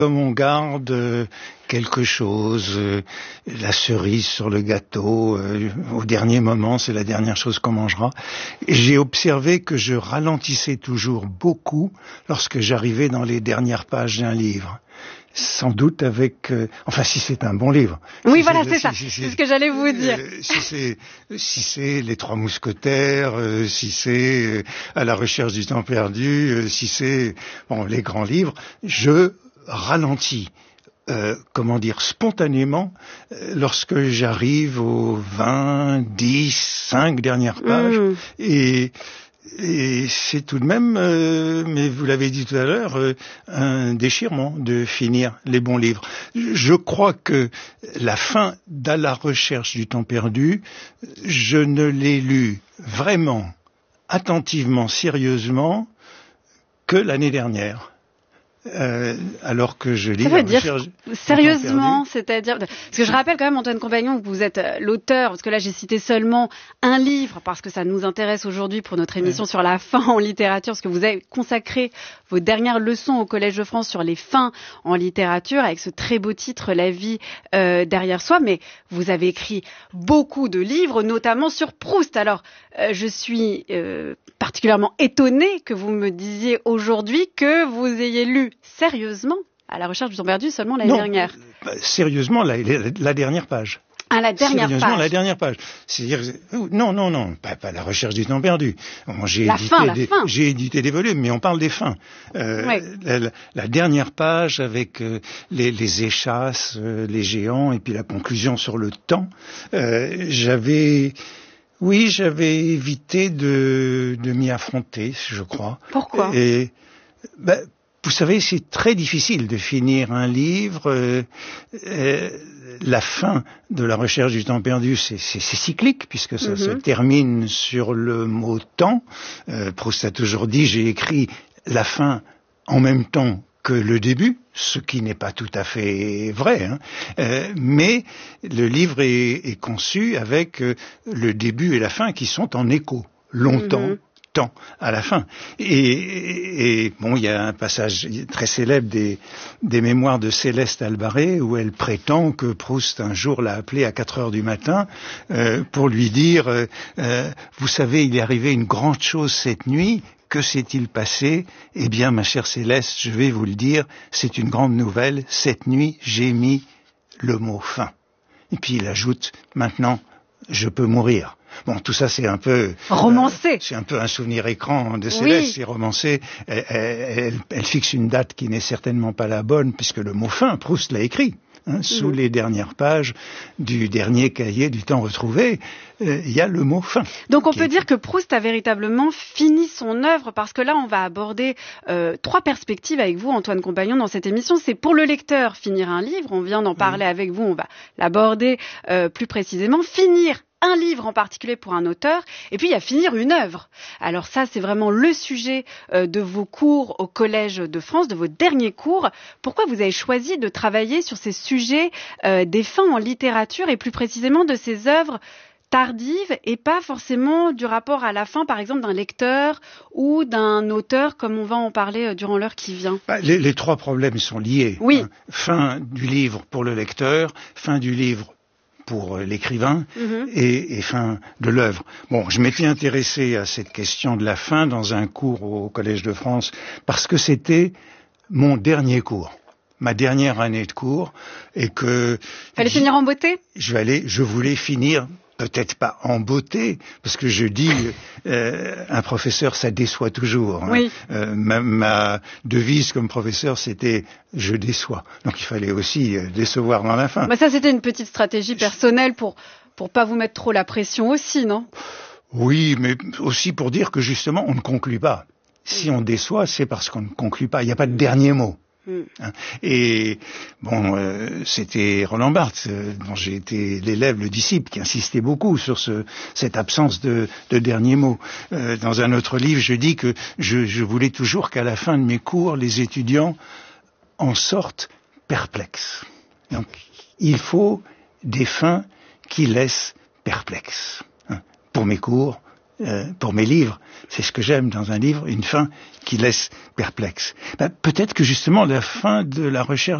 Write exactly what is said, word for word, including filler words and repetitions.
Comme on garde euh, quelque chose, euh, la cerise sur le gâteau, euh, au dernier moment, c'est la dernière chose qu'on mangera. Et j'ai observé que je ralentissais toujours beaucoup lorsque j'arrivais dans les dernières pages d'un livre. Sans doute avec... Euh, enfin, si c'est un bon livre. Oui, si voilà, c'est, c'est si, ça. Si, si, c'est ce que j'allais vous dire. Euh, si c'est si c'est Les Trois Mousquetaires, euh, si c'est euh, À la recherche du temps perdu, euh, si c'est bon les grands livres, je ralentis. Euh, comment dire, spontanément, euh, lorsque j'arrive aux vingt, dix, cinq dernières pages, mmh. et, et c'est tout de même, euh, mais vous l'avez dit tout à l'heure, euh, un déchirement de finir les bons livres. Je crois que la fin d'À la recherche du temps perdu, je ne l'ai lu vraiment, attentivement, sérieusement, que l'année dernière. Euh, alors que je lis... Ça veut dire, sérieusement, c'est-à-dire... Parce que je rappelle quand même, Antoine Compagnon, que vous êtes l'auteur, parce que là j'ai cité seulement un livre, parce que ça nous intéresse aujourd'hui pour notre émission ouais. sur la fin en littérature, parce que vous avez consacré vos dernières leçons au Collège de France sur les fins en littérature, avec ce très beau titre, La vie euh, derrière soi, mais vous avez écrit beaucoup de livres, notamment sur Proust. Alors, euh, je suis euh, particulièrement étonnée que vous me disiez aujourd'hui que vous ayez lu sérieusement À la recherche du temps perdu seulement l'année non, dernière. Euh, sérieusement, la, la, la dernière page. À la dernière sérieusement, page. la dernière page. C'est-à-dire, non, non, non, pas, pas La recherche du temps perdu. Bon, j'ai la édité fin, la des, fin. j'ai édité des volumes, mais on parle des fins. Euh, oui. la, la, la dernière page avec euh, les, les échasses, euh, les géants, et puis la conclusion sur le temps. Euh, j'avais, oui, j'avais évité de, de m'y affronter, je crois. Pourquoi? Et ben, vous savez, c'est très difficile de finir un livre. Euh, euh, la fin de La recherche du temps perdu, c'est, c'est, c'est cyclique, puisque ça mm-hmm. se termine sur le mot temps. Euh, Proust a toujours dit, j'ai écrit la fin en même temps que le début, ce qui n'est pas tout à fait vrai. Hein. Euh, mais le livre est, est conçu avec euh, le début et la fin qui sont en écho, longtemps. Mm-hmm. temps à la fin. Et, et, et bon, il y a un passage très célèbre des, des mémoires de Céleste Albaré où elle prétend que Proust un jour l'a appelée à quatre heures du matin euh, pour lui dire euh, euh, vous savez, il est arrivé une grande chose cette nuit. Que s'est-il passé? Eh bien, ma chère Céleste, je vais vous le dire, c'est une grande nouvelle. Cette nuit, j'ai mis le mot fin. Et puis il ajoute, maintenant, je peux mourir. Bon, tout ça, c'est un peu... romancé. Euh, c'est un peu un souvenir écran de Céleste, oui. C'est romancé. Elle, elle, elle fixe une date qui n'est certainement pas la bonne, puisque le mot fin, Proust l'a écrit. Hein, sous mmh. les dernières pages du dernier cahier du temps retrouvé, il euh, y a le mot fin. Donc on peut est... dire que Proust a véritablement fini son œuvre, parce que là on va aborder euh, trois perspectives avec vous, Antoine Compagnon, dans cette émission. C'est pour le lecteur, finir un livre, on vient d'en parler mmh. avec vous, on va l'aborder euh, plus précisément. Finir un livre en particulier pour un auteur, et puis il y a finir une œuvre. Alors ça, c'est vraiment le sujet euh, de vos cours au Collège de France, de vos derniers cours. Pourquoi vous avez choisi de travailler sur ces sujets euh, des fins en littérature, et plus précisément de ces œuvres tardives, et pas forcément du rapport à la fin, par exemple, d'un lecteur ou d'un auteur, comme on va en parler euh, durant l'heure qui vient? Bah, les, les trois problèmes sont liés. Oui. Hein. Fin du livre pour le lecteur, fin du livre pour l'écrivain mmh. et, et fin de l'œuvre. Bon, je m'étais intéressé à cette question de la fin dans un cours au Collège de France parce que c'était mon dernier cours, ma dernière année de cours, et que... Fallait finir en beauté ? Je allais, je voulais finir... Peut-être pas en beauté, parce que je dis, euh, un professeur, ça déçoit toujours. Hein. Oui. Euh, ma, ma devise comme professeur, c'était « je déçois ». Donc il fallait aussi euh, décevoir dans la fin. Bah ça, c'était une petite stratégie personnelle pour pour pas vous mettre trop la pression aussi, non ? Oui, mais aussi pour dire que justement, on ne conclut pas. Si on déçoit, c'est parce qu'on ne conclut pas. Il n'y a pas de dernier mot. Mmh. Et bon, euh, c'était Roland Barthes, euh, dont j'ai été l'élève, le disciple, qui insistait beaucoup sur ce, cette absence de, de dernier mot. Euh, dans un autre livre, je dis que je, je voulais toujours qu'à la fin de mes cours, les étudiants en sortent perplexes. Donc, il faut des fins qui laissent perplexes. Hein. Pour mes cours, euh, pour mes livres. C'est ce que j'aime dans un livre, une fin qui laisse perplexe. Ben, peut-être que justement la fin de la recherche